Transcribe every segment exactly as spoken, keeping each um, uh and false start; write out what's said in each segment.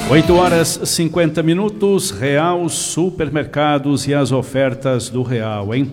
oito horas e cinquenta minutos, Real Supermercados e as ofertas do Real, hein?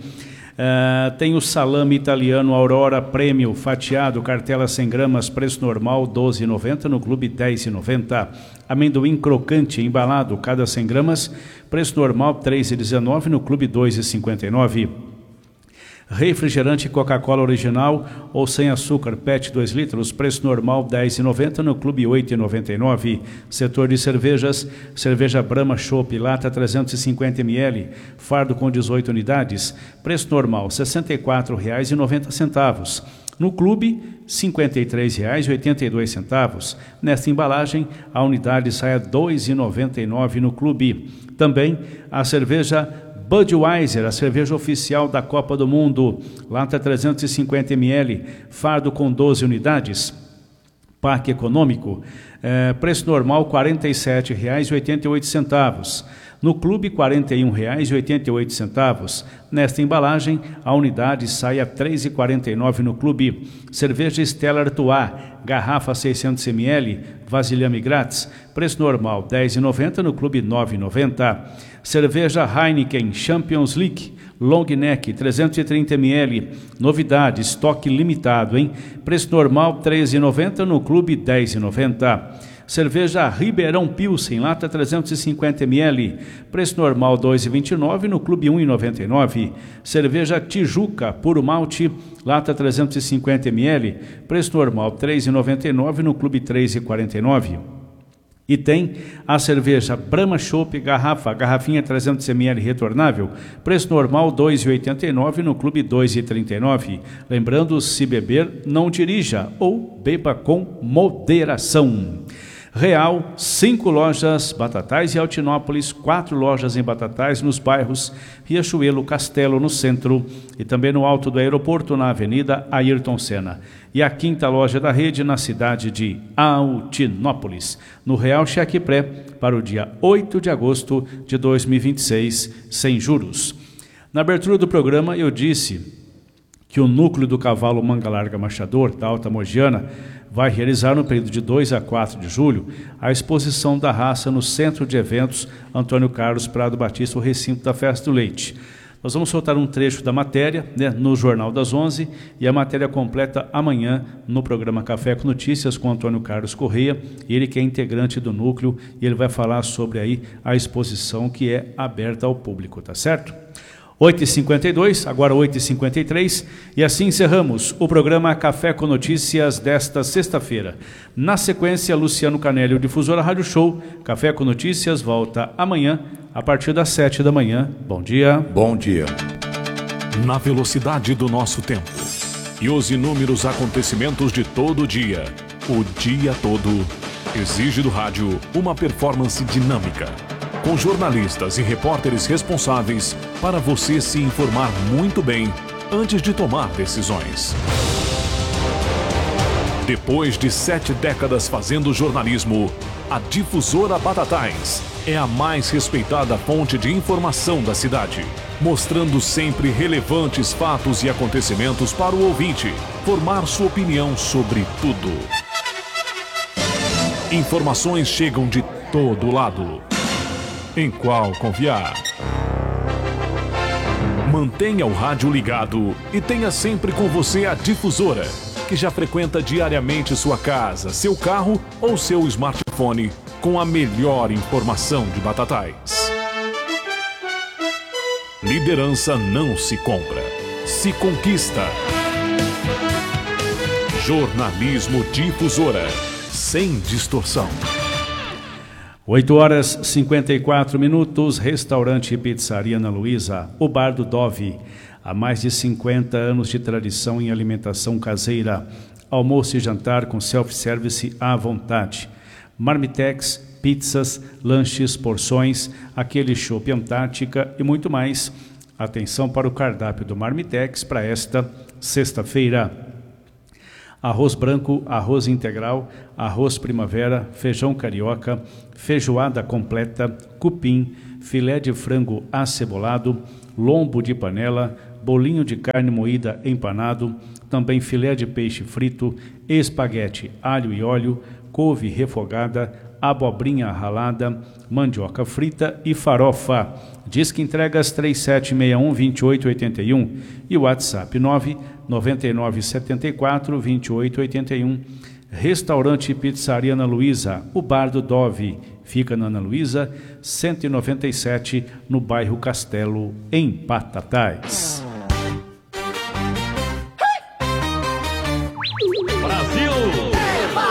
Uh, tem o salame italiano Aurora Prêmio fatiado, cartela cem gramas, preço normal doze reais e noventa centavos, no Clube dez reais e noventa centavos. Amendoim crocante embalado, cada cem gramas, preço normal três reais e dezenove centavos, no Clube dois reais e cinquenta e nove centavos. Refrigerante Coca-Cola original ou sem açúcar, P E T dois litros, preço normal dez reais e noventa centavos, no Clube oito reais e noventa e nove centavos. Setor de cervejas, cerveja Brahma Chopp, lata trezentos e cinquenta mililitros, fardo com dezoito unidades, preço normal sessenta e quatro reais e noventa centavos. No Clube, cinquenta e três reais e oitenta e dois centavos. Nesta embalagem, a unidade sai a dois reais e noventa e nove centavos no Clube. Também a cerveja Budweiser, a cerveja oficial da Copa do Mundo, lata trezentos e cinquenta mililitros, fardo com doze unidades, pack econômico, é, preço normal quarenta e sete reais e oitenta e oito centavos. No Clube, quarenta e um reais e oitenta e oito centavos. Nesta embalagem, a unidade sai a três reais e quarenta e nove centavos no Clube. Cerveja Stella Artois, garrafa seiscentos mililitros, vasilhame grátis, preço normal dez reais e noventa centavos, no Clube nove reais e noventa centavos. Cerveja Heineken Champions League, long neck, trezentos e trinta mililitros, novidade, estoque limitado, hein? Preço normal três reais e noventa centavos, no Clube dez reais e noventa centavos. Cerveja Ribeirão Pilsen, lata trezentos e cinquenta mililitros, preço normal dois reais e vinte e nove centavos, no Clube um real e noventa e nove centavos. Cerveja Tijuca, puro malte, lata trezentos e cinquenta mililitros, preço normal três reais e noventa e nove centavos, no Clube três reais e quarenta e nove centavos. E tem a cerveja Brahma Chopp, garrafa, garrafinha trezentos mililitros retornável, preço normal dois reais e oitenta e nove centavos, no Clube dois reais e trinta e nove centavos. Lembrando, se beber, não dirija ou beba com moderação. Real, cinco lojas Batatais e Altinópolis, quatro lojas em Batatais nos bairros Riachuelo, Castelo no centro e também no alto do aeroporto na Avenida Ayrton Senna. E a quinta loja da rede na cidade de Altinópolis. No Real Cheque Pré para o dia oito de agosto de dois mil e vinte e seis, sem juros. Na abertura do programa eu disse que o núcleo do cavalo Manga Larga Machador, da Alta Mogiana, vai realizar no período de dois a quatro de julho a exposição da raça no Centro de Eventos Antônio Carlos Prado Batista, o recinto da Festa do Leite. Nós vamos soltar um trecho da matéria, né, no Jornal das onze e a matéria completa amanhã no programa Café com Notícias com Antônio Carlos Correia, ele que é integrante do núcleo e ele vai falar sobre aí a exposição que é aberta ao público, tá certo? oito e cinquenta e dois, agora oito e cinquenta e três, e assim encerramos o programa Café com Notícias desta sexta-feira. Na sequência, Luciano Canelli, o Difusora Rádio Show. Café com Notícias volta amanhã, a partir das sete da manhã. Bom dia. Bom dia. Na velocidade do nosso tempo e os inúmeros acontecimentos de todo o dia, o dia todo, exige do rádio uma performance dinâmica, com jornalistas e repórteres responsáveis para você se informar muito bem antes de tomar decisões. Depois de sete décadas fazendo jornalismo, a Difusora Batatais é a mais respeitada fonte de informação da cidade, mostrando sempre relevantes fatos e acontecimentos para o ouvinte formar sua opinião sobre tudo. Informações chegam de todo lado. Em qual confiar? Mantenha o rádio ligado e tenha sempre com você a Difusora, que já frequenta diariamente sua casa, seu carro ou seu smartphone com a melhor informação de Batatais. Liderança não se compra, se conquista. Jornalismo Difusora, sem distorção. oito horas e cinquenta e quatro minutos, restaurante e pizzaria Ana Luísa, o Bar do Dove. Há mais de cinquenta anos de tradição em alimentação caseira. Almoço e jantar com self-service à vontade. Marmitex, pizzas, lanches, porções, aquele chopp Antártica e muito mais. Atenção para o cardápio do Marmitex para esta sexta-feira. Arroz branco, arroz integral, arroz primavera, feijão carioca, feijoada completa, cupim, filé de frango acebolado, lombo de panela, bolinho de carne moída empanado, também filé de peixe frito, espaguete alho e óleo, couve refogada, abobrinha ralada, mandioca frita e farofa. Disque entregas três sete seis um, dois oito oito um e o WhatsApp nove nove nove sete quatro, dois oito oito um. Restaurante e Pizzaria Ana Luísa, o Bar do Dove, fica na Ana Luísa, cento e noventa e sete, no bairro Castelo, em Batatais.